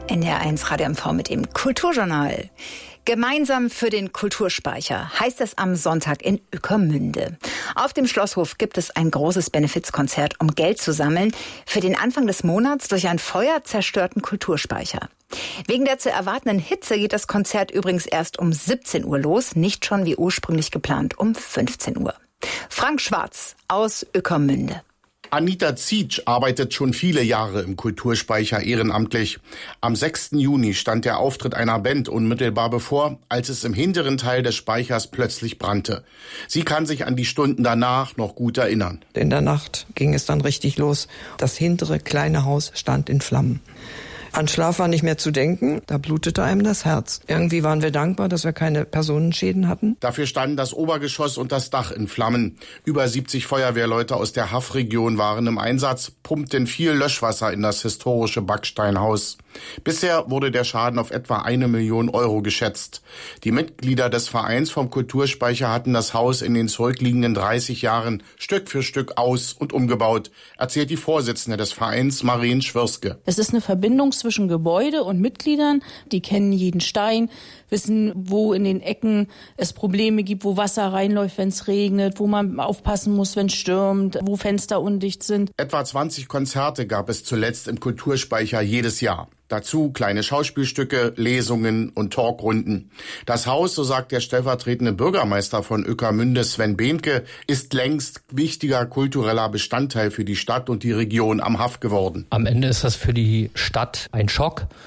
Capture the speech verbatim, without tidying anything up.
N D R eins Radio M V mit dem Kulturjournal. Gemeinsam für den Kulturspeicher heißt es am Sonntag in Ueckermünde. Auf dem Schlosshof gibt es ein großes Benefizkonzert, um Geld zu sammeln für den Anfang des Monats durch ein Feuer zerstörten Kulturspeicher. Wegen der zu erwartenden Hitze geht das Konzert übrigens erst um siebzehn Uhr los, nicht schon wie ursprünglich geplant um fünfzehn Uhr. Frank Schwarz aus Ueckermünde. Anita Zietsch arbeitet schon viele Jahre im Kulturspeicher ehrenamtlich. Am sechsten Juni stand der Auftritt einer Band unmittelbar bevor, als es im hinteren Teil des Speichers plötzlich brannte. Sie kann sich an die Stunden danach noch gut erinnern. In der Nacht ging es dann richtig los. Das hintere kleine Haus stand in Flammen. An Schlaf war nicht mehr zu denken, da blutete einem das Herz. Irgendwie waren wir dankbar, dass wir keine Personenschäden hatten. Dafür standen das Obergeschoss und das Dach in Flammen. Über siebzig Feuerwehrleute aus der Haff-Region waren im Einsatz, pumpten viel Löschwasser in das historische Backsteinhaus. Bisher wurde der Schaden auf etwa eine Million Euro geschätzt. Die Mitglieder des Vereins vom Kulturspeicher hatten das Haus in den zurückliegenden dreißig Jahren Stück für Stück aus- und umgebaut, erzählt die Vorsitzende des Vereins, Marien Schwirske. Es ist eine Verbindung zwischen Gebäude und Mitgliedern. Die kennen jeden Stein, wissen, wo in den Ecken es Probleme gibt, wo Wasser reinläuft, wenn es regnet, wo man aufpassen muss, wenn es stürmt, wo Fenster undicht sind. Etwa zwanzig Konzerte gab es zuletzt im Kulturspeicher jedes Jahr. Dazu kleine Schauspielstücke, Lesungen und Talkrunden. Das Haus, so sagt der stellvertretende Bürgermeister von Ueckermünde, Sven Behnke, ist längst wichtiger kultureller Bestandteil für die Stadt und die Region am Haff geworden. Am Ende ist das für die Stadt ein Schock.